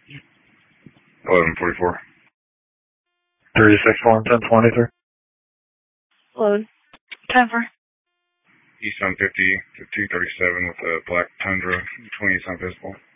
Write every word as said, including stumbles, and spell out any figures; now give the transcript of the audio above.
eleven forty-four. thirty-six one ten twenty-three. Load. Time for. East on fifty to two thirty-seven with a black Tundra, twenty is not visible.